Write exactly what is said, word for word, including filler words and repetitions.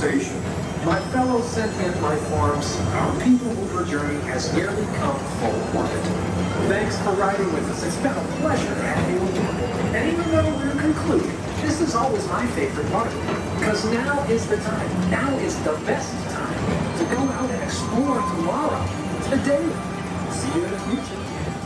conversation. My fellow sentient life forms, our People Mover journey has nearly come full orbit. Thanks for riding with us. It's been a pleasure to have you along. And even though we're concluding, this is always my favorite part. Because now is the time. Now is the best time to go out and explore tomorrow. Today. See you in the future.